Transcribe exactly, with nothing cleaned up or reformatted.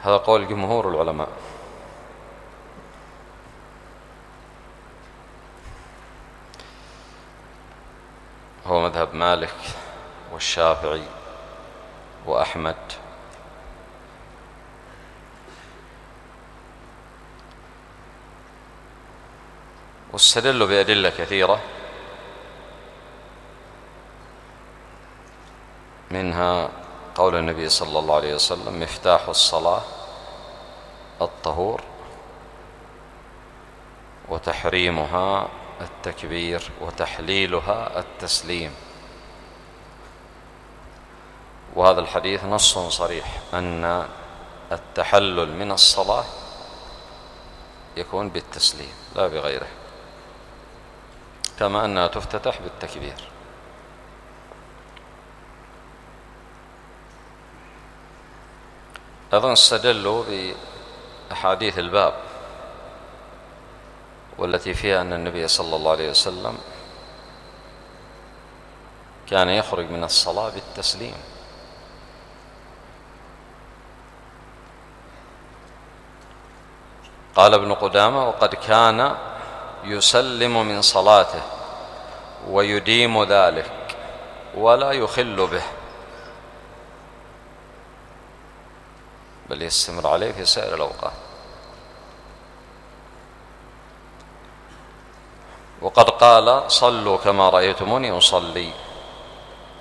هذا قول جمهور العلماء. هو مذهب مالك والشافعي وأحمد واستدلوا بأدلة كثيرة، منها قول النبي صلى الله عليه وسلم: مفتاح الصلاة الطهور وتحريمها التكبير وتحليلها التسليم. وهذا الحديث نص صريح أن التحلل من الصلاة يكون بالتسليم لا بغيره، كما أنها تفتتح بالتكبير. أيضا استدلوا بأحاديث الباب والتي فيها أن النبي صلى الله عليه وسلم كان يخرج من الصلاة بالتسليم. قال ابن قدامة: وقد كان يسلم من صلاته ويديم ذلك ولا يخل به، بل يستمر عليه في سائر الأوقات. وقد قال: صلوا كما رأيتموني أصلي.